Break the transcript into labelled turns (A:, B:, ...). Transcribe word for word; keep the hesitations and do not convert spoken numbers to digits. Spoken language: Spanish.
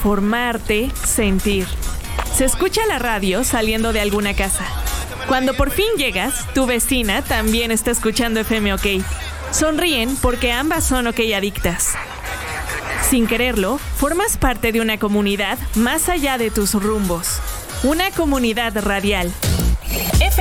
A: formarte, sentir. Se escucha la radio saliendo de alguna casa. Cuando por fin llegas, tu vecina también está escuchando F M OK. Sonríen porque ambas son OK adictas. Sin quererlo, formas parte de una comunidad más allá de tus rumbos. Una comunidad radial.